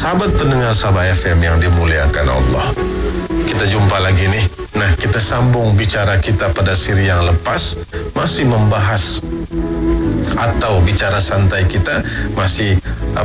Sahabat pendengar Sabah FM yang dimuliakan Allah, kita jumpa lagi nih. Nah, kita sambung bicara kita pada siri yang lepas, masih membahas atau bicara santai kita masih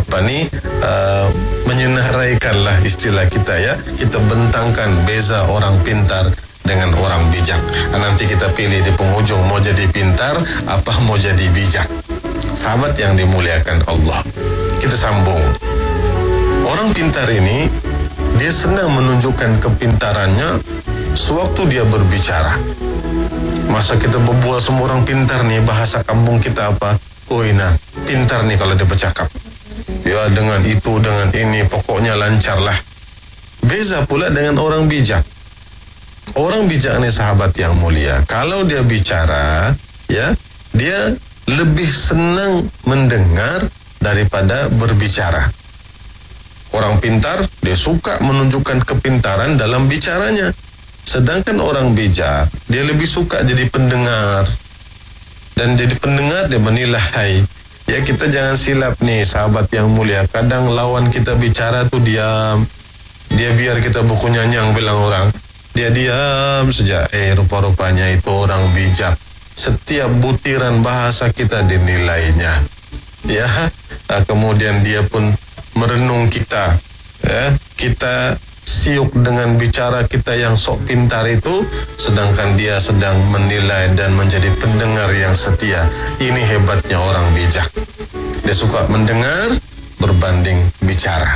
menyenaraikan lah istilah kita ya. Kita bentangkan beza orang pintar dengan orang bijak. Nanti kita pilih di penghujung mau jadi pintar apa mau jadi bijak. Sahabat yang dimuliakan Allah, kita sambung. Orang pintar ini dia senang menunjukkan kepintarannya sewaktu dia berbicara. Masa kita berbual semua orang pintar nih, bahasa kampung kita apa? Oh nah, pintar nih kalau dia bercakap. Ya dengan itu, dengan ini, pokoknya lancar lah. Beza pula dengan orang bijak. Orang bijak nih sahabat yang mulia, kalau dia bicara, ya, dia lebih senang mendengar daripada berbicara. Orang pintar, dia suka menunjukkan kepintaran dalam bicaranya. Sedangkan orang bijak, dia lebih suka jadi pendengar. Dan jadi pendengar dia menilai. Ya, kita jangan silap nih sahabat yang mulia. Kadang lawan kita bicara tuh diam. Dia biar kita buku nyanyang bilang orang. Dia diam saja. Rupa-rupanya itu orang bijak. Setiap butiran bahasa kita dinilainya. Ya, kemudian dia pun merenung kita. Ya, kita siuk dengan bicara kita yang sok pintar itu, sedangkan dia sedang menilai dan menjadi pendengar yang setia. Ini hebatnya orang bijak. Dia suka mendengar berbanding bicara.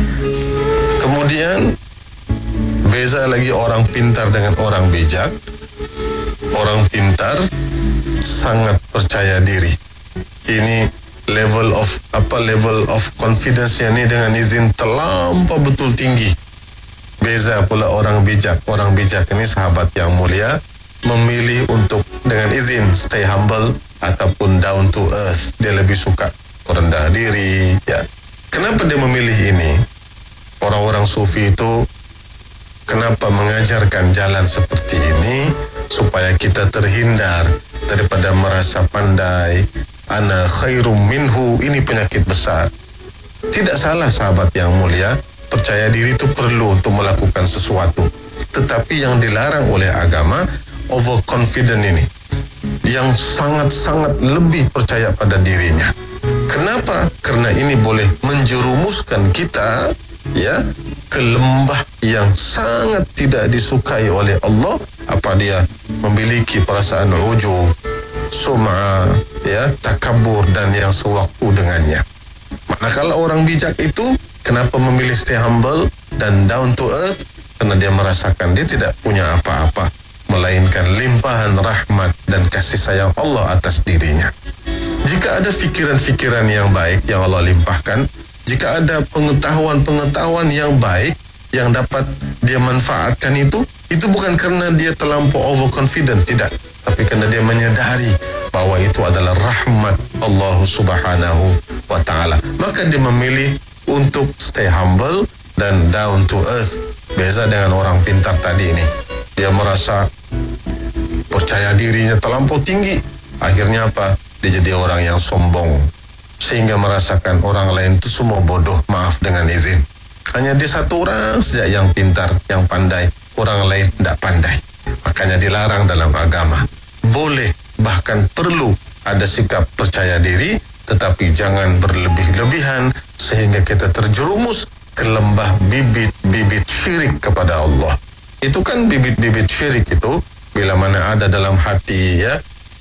Kemudian beza lagi orang pintar dengan orang bijak. Orang pintar sangat percaya diri. Ini level of confidence-nya ini dengan izin terlampau betul tinggi. Beza pula orang bijak. Orang bijak ini sahabat yang mulia memilih untuk dengan izin stay humble ataupun down to earth. Dia lebih suka rendah diri, ya. Kenapa dia memilih ini? Orang-orang sufi itu kenapa mengajarkan jalan seperti ini? Supaya kita terhindar daripada merasa pandai. Ana khairum minhu, ini penyakit besar. Tidak salah sahabat yang mulia, percaya diri itu perlu untuk melakukan sesuatu. Tetapi yang dilarang oleh agama, overconfident ini, yang sangat-sangat lebih percaya pada dirinya. Kenapa? Karena ini boleh menjerumuskan kita, ya, ke lembah yang sangat tidak disukai oleh Allah. Apa dia memiliki perasaan ujub, sum'ah, ya, takabur dan yang sewaktu dengannya. Manakala orang bijak itu kenapa memilih stay humble dan down to earth? Karena dia merasakan dia tidak punya apa-apa, melainkan limpahan rahmat dan kasih sayang Allah atas dirinya. Jika ada fikiran-fikiran yang baik yang Allah limpahkan, jika ada pengetahuan-pengetahuan yang baik yang dapat dia manfaatkan itu bukan karena dia terlampau overconfident, tidak. Tapi karena dia menyadari bahwa itu adalah rahmat Allah Subhanahu wa ta'ala. Maka dia memilih untuk stay humble dan down to earth. Beza dengan orang pintar tadi ini. Dia merasa percaya dirinya terlampau tinggi. Akhirnya apa? Dia jadi orang yang sombong. Sehingga merasakan orang lain itu semua bodoh, maaf dengan izin. Hanya dia satu orang saja yang pintar, yang pandai. Orang lain tidak pandai. Makanya dilarang dalam agama. Boleh, bahkan perlu ada sikap percaya diri, tetapi jangan berlebih-lebihan sehingga kita terjerumus ke lembah bibit-bibit syirik kepada Allah. Itu kan bibit-bibit syirik itu bila mana ada dalam hati, ya,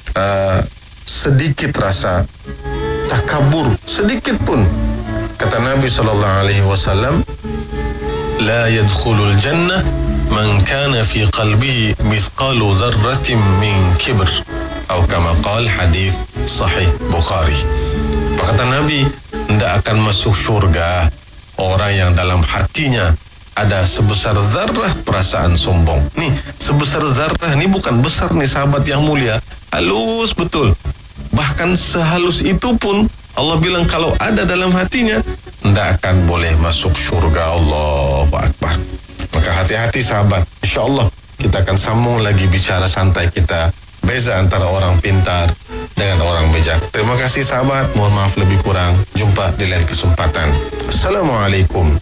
sedikit rasa takabur, sedikit pun. Kata Nabi SAW, la yadkhulul jannah man kana fi qalbihi mithqalu dzarratin min kibr, atau kama qala, hadis sahih Bukhari. Kata Nabi, tidak akan masuk surga orang yang dalam hatinya ada sebesar zarrah perasaan sombong. Nih, sebesar zarrah ini bukan besar nih sahabat yang mulia, halus betul. Bahkan sehalus itu pun Allah bilang kalau ada dalam hatinya tidak akan boleh masuk surga. Allahu Akbar. Maka hati-hati sahabat. InsyaAllah kita akan sambung lagi bicara santai kita. Beza antara orang pintar dengan orang bijak. Terima kasih sahabat. Mohon maaf lebih kurang. Jumpa di lain kesempatan. Assalamualaikum